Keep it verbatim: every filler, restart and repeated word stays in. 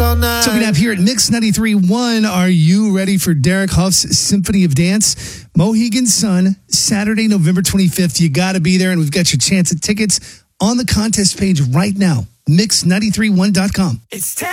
all night. Soaking up here at Mix ninety-three point one. Are you ready for Derek Huff's Symphony of Dance? Mohegan Sun, Saturday, November twenty-fifth. You got to be there, and we've got your chance at tickets on the contest page right now. mix nine three one dot com. It's ten.